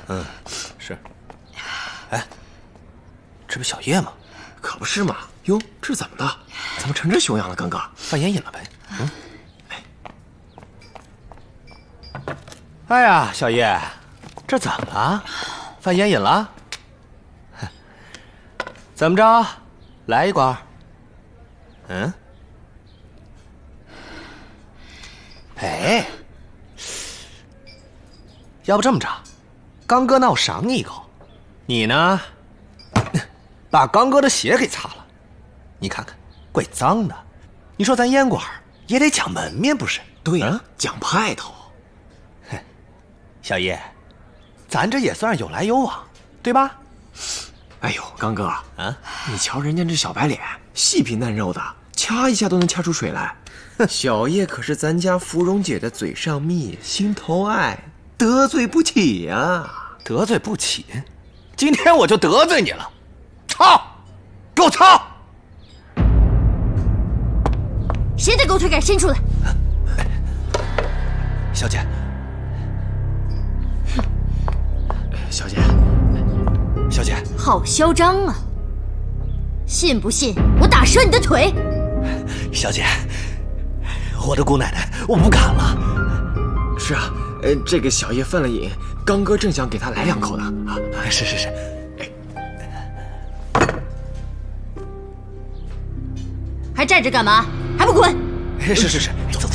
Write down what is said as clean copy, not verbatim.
嗯，是。哎，这不小叶吗？ 可不是嘛。哟，这怎么的？怎么成这熊样了，刚哥？ 犯烟瘾了呗？嗯。 哎呀，小叶，这怎么了？犯烟瘾了？怎么着？来一管？嗯？哎，要不这么着，刚哥，那我赏你一口，你呢，把刚哥的血给擦了，你看看，怪脏的。你说咱烟馆也得讲门面不是？ 对呀，讲派头。 小叶，咱这也算是有来有往，对吧？ 哎呦，刚哥啊， 你瞧人家这小白脸，细皮嫩肉的，掐一下都能掐出水来。小叶可是咱家芙蓉姐的嘴上蜜，心头爱，得罪不起呀！ 得罪不起？今天我就得罪你了！操！给我操！ 谁的狗腿敢伸出来？ 小姐， 小姐， 小姐， 好嚣张啊！信不信我打折你的腿？ 小姐，我的姑奶奶，我不敢了。 是啊，这个小叶犯了瘾，刚哥正想给他来2口呢。啊， 是。 还站着干嘛？还不滚！ 是，走。